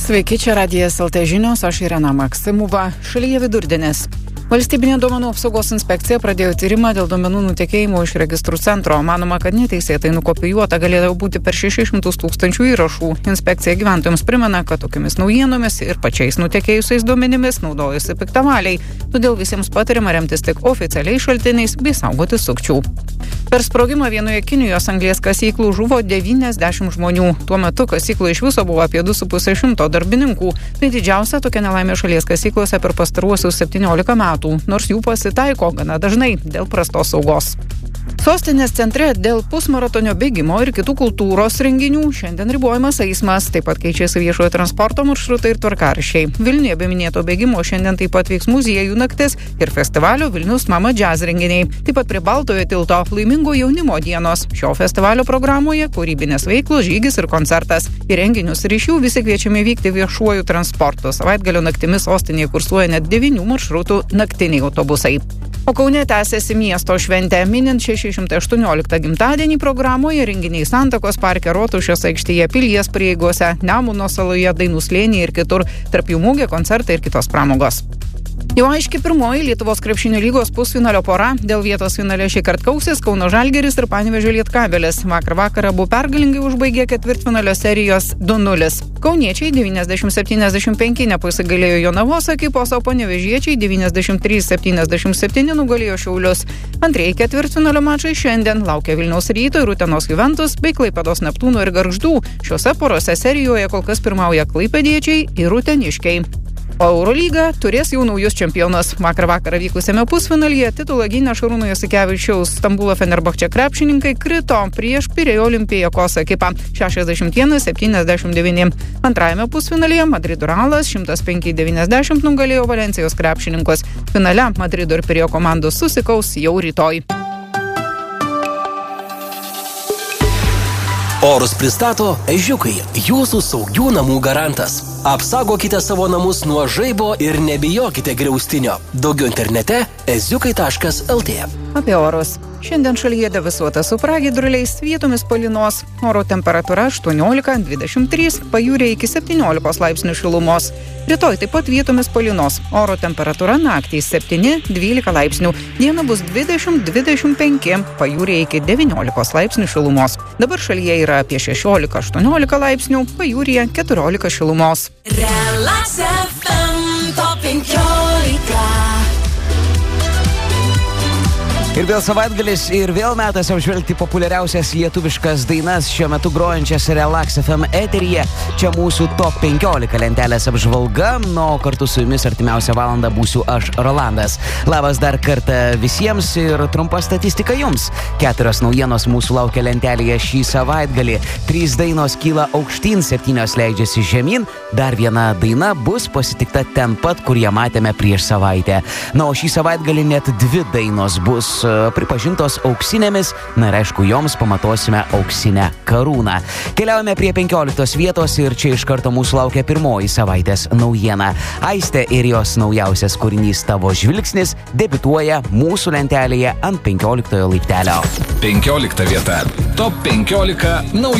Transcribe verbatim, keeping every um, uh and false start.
Sveiki, čia Radijas L T žinios, aš Irena Maksimova. Šalyje vidurdienis. Valstybinė duomenų apsaugos inspekcija pradėjo tyrimą dėl duomenų nutekėjimo iš registrų centro. Manoma, kad neteisėtai nukopijuota galėjo būti per šešis šimtus tūkstančių įrašų. Inspekcija gyventojams primena, kad tokiamis naujienomis ir pačiais nutekėjusiais duomenimis naudojasi piktavaliai. Todėl visiems patariama remtis tik oficialiais šaltiniais bei saugoti sukčių. Per sprogimą vienoje Kinijos anglies kasyklų žuvo devyniasdešimt žmonių. Tuo metu kasyklų iš viso buvo apie du su puse šimto darbininkų. Tai didžiausia tokia nelaimė šalies kasyklose per pastaruosius septyniolika metų, nors jų pasitaiko gana dažnai dėl prastos saugos. Sostinės centre dėl pusmaratonio bėgimo ir kitų kultūros renginių šiandien ribojamas eismas, taip pat keičiasi viešojo transporto maršrutai ir tvarkaraščiai. Vilniuje be minėto bėgimo šiandien taip pat vyks muziejų naktis ir festivalio Vilnius Mama Jazz renginiai. Taip pat prie Baltojo tilto laimingo jaunimo dienos. Šio festivalio programoje kūrybinės veiklos, žygis ir koncertas. Į renginius ir iš jų visi kviečiami vykti viešuoju transportu. Savaitgalio naktimis sostinėje kursuoja net devynių maršrutų naktiniai autobusai. O Kaune tęsiasi miesto šventė. Minint šeši šimtai aštuonioliktą gimtadienį programoje renginiai Santakos parke, Rotušės aikštėje, Pilies prieigose, Nemuno saloje, Dainų slėnyje ir kitur. Tarp jų mugė, koncertai ir kitos pramogos. Jau aiški pirmoji Lietuvos krepšinio lygos pusfinalio pora. Dėl vietos finale šį kartą kausis Kauno Žalgiris ir Panevėžio Lietkabelis. Vakar vakarą abu pergalingai užbaigė ketvirtfinalio serijos du nulis. Kauniečiai devyniasdešimt septyniasdešimt penki nepasigalėjo Jonavos ekipos, o panevėžiečiai devyniasdešimt trys septyniasdešimt septyni nugalėjo Šiaulius. Antrieji ketvirtfinalio mačai šiandien laukia Vilniaus Ryto ir Utenos Juventus bei Klaipėdos Neptūno ir Gargždų. Šiuose porose serijoje kol kas pirmauja klaipėdiečiai ir uteniškiai. O Eurolyga turės jau naujus čempionus. Vakar vakarą vykusiame pusfinalyje titulą gynę Šarūno Jasikevičiaus Stambulo Fenerbahče krepšininkai krito prieš Pirėjo Olympiakos ekipą šešiasdešimt vienas septyniasdešimt devyni. Antrajame pusfinalyje Madrido Realas šimtas penki devyniasdešimt nugalėjo Valencijos krepšininkus. Finale Madrido ir Pirėjo komandos susikaus jau rytoj. Orus pristato Ežiukai, jūsų saugių namų garantas. Apsaugokite savo namus nuo žaibo ir nebijokite griaustinio. Daugiau internete eziukai taškas el tė. Apie orus. Šiandien šalyje debesuota su pragiedruliais, vietomis palynos. Oro temperatūra aštuoniolika dvidešimt trys, pajūryje iki septyniolikos laipsnių šilumos. Rytoj taip pat vietomis palynos. Oro temperatūra naktį septyni dvylika laipsnių. Dieną bus dvidešimt dvidešimt penki, pajūryje iki devyniolikos laipsnių šilumos. Dabar šalyje yra apie šešiolika aštuoniolika laipsnių, pajūryje keturiolika šilumos. Relax F M Top penkiolika. Ir vėl savaitgalis, ir vėl metas apžvelgti populiariausias lietuviškas dainas šiuo metu grojančias Relax F M eteryje. Čia mūsų top penkiolika lentelės apžvalga, nu, kartu su jumis artimiausią valandą būsiu aš, Rolandas. Labas dar kartą visiems ir trumpa statistika jums. Keturios naujienos mūsų laukia lentelėje šį savaitgalį. Trys dainos kyla aukštyn, septynios leidžiasi žemyn. Dar viena daina bus pasitikta ten pat, kur ją matėme prieš savaitę. Na, o šį savaitgalį net dvi dainos bus pripažintos auksinėmis, na ir aišku, joms pamatosime auksinę karūną. Keliaujame prie penkioliktos vietos ir čia iš karto mūsų laukia pirmoji savaitės naujiena. Aistė ir jos naujausias kūrinys Tavo žvilgsnis debiutuoja mūsų lentelėje ant penkioliktojo laiptelio. penkiolikta vieta. Top penkiolika naujienų.